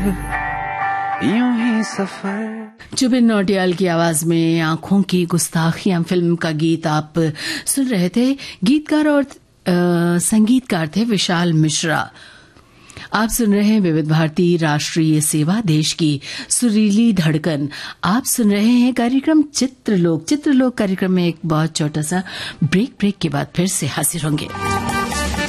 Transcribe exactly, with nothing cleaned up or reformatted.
यूं ही सफर। जुबिन नौटियाल की आवाज में आंखों की गुस्ताखियां फिल्म का गीत आप सुन रहे थे। गीतकार और आ, संगीतकार थे विशाल मिश्रा। आप सुन रहे हैं विविध भारती राष्ट्रीय सेवा, देश की सुरीली धड़कन। आप सुन रहे हैं कार्यक्रम चित्रलोक। चित्रलोक कार्यक्रम में एक बहुत छोटा सा ब्रेक ब्रेक के बाद फिर से हाजिर होंगे।